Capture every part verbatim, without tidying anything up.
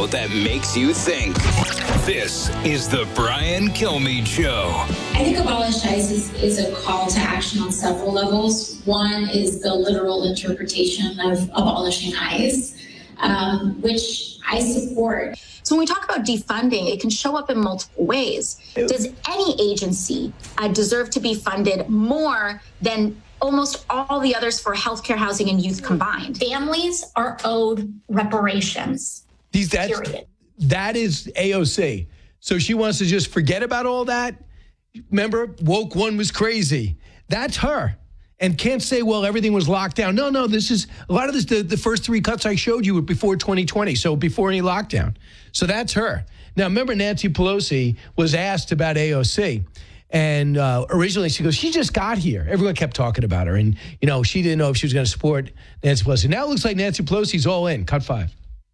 show that makes you think. This is the Brian Kilmeade Show. I think Abolish ICE is, is a call to action on several levels. One is the literal interpretation of abolishing ICE, um, which I support. So when we talk about defunding, it can show up in multiple ways. Does any agency uh, deserve to be funded more than almost all the others for healthcare, housing, and youth combined? Families are owed reparations. These, that's, period. That is A O C. So she wants to just forget about all that. Remember, woke one was crazy. That's her. And can't say, well, everything was locked down. No, no, this is, a lot of this, the, the first three cuts I showed you were before twenty twenty, so before any lockdown. So that's her. Now, remember, Nancy Pelosi was asked about A O C. And uh, originally she goes, she just got here. Everyone kept talking about her. And, you know, she didn't know if she was going to support Nancy Pelosi. Now it looks like Nancy Pelosi's all in. Cut five.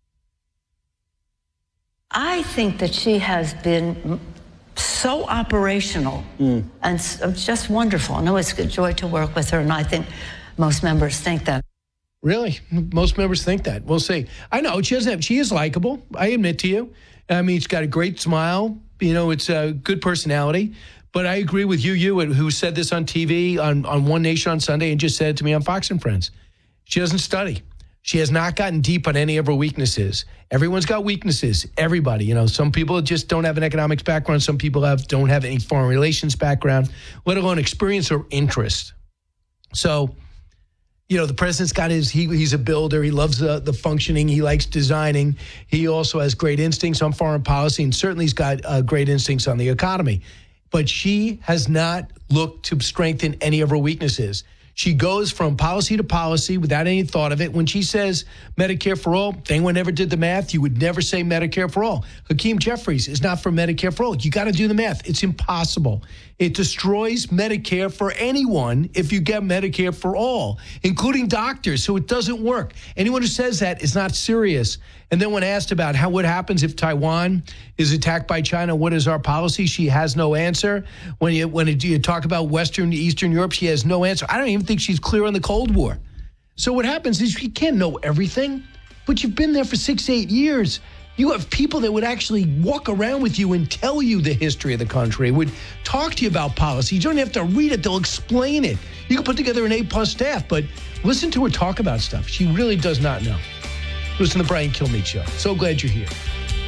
I think that she has been so operational mm. and it's just wonderful. I know it's a joy to work with her, and I think most members think that. Really? Most members think that. We'll see. I know she doesn't have, she is likable. I admit to you. I mean, she's got a great smile. You know, it's a good personality. But I agree with you, you, who said this on T V on, on One Nation on Sunday and just said it to me on Fox and Friends. She doesn't study. She has not gotten deep on any of her weaknesses. Everyone's got weaknesses. Everybody, you know, some people just don't have an economics background. Some people have don't have any foreign relations background, let alone experience or interest. So, you know, the president's got his, he, he's a builder. He loves the, the functioning. He likes designing. He also has great instincts on foreign policy, and certainly he's got uh, great instincts on the economy. But she has not looked to strengthen any of her weaknesses. She goes from policy to policy without any thought of it. When she says Medicare for all, if anyone ever did the math, you would never say Medicare for all. Hakeem Jeffries is not for Medicare for all. You got to do the math. It's impossible. It destroys Medicare for anyone if you get Medicare for all, including doctors. So it doesn't work. Anyone who says that is not serious. And then when asked about how what happens if Taiwan is attacked by China, what is our policy? She has no answer. When you when you talk about Western, Eastern Europe, she has no answer. I don't even think she's clear on the Cold War. So what happens is you can't know everything, but you've been there for six, eight years. You have people that would actually walk around with you and tell you the history of the country, would talk to you about policy. You don't have to read it. They'll explain it. You can put together an A-plus staff, but listen to her talk about stuff. She really does not know. Listen to the Brian Kilmeade Show. So glad you're here.